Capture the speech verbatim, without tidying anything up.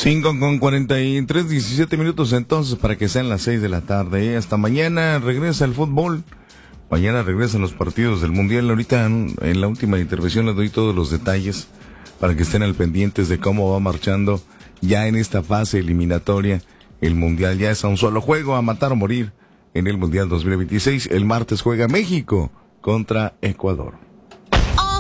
cinco con cuarenta y tres, diecisiete minutos entonces para que sean las seis de la tarde. Hasta mañana regresa el fútbol. Mañana regresan los partidos del Mundial. Ahorita en, en la última intervención les doy todos los detalles para que estén al pendientes de cómo va marchando ya en esta fase eliminatoria. El Mundial ya es a un solo juego, a matar o morir en el Mundial dos mil veintiséis. El martes juega México contra Ecuador.